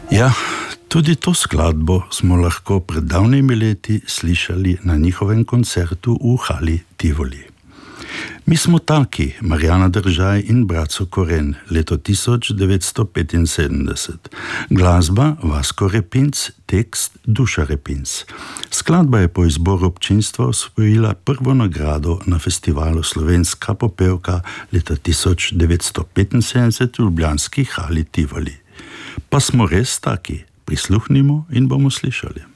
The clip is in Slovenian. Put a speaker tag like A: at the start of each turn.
A: Ja, tudi to skladbo smo lahko pred davnimi leti slišali na njihovem koncertu v hali Tivoli. Mi smo taki, Marjana Držaj in Braco Koren, leto 1975. Glasba Vasko Repinc, tekst Duša Repinc. Skladba je po izboru občinstva osvojila prvo nagrado na festivalu Slovenska popevka leta 1975 v ljubljanski hali Tivoli. Pa smo res taki, prisluhnimo in bomo slišali.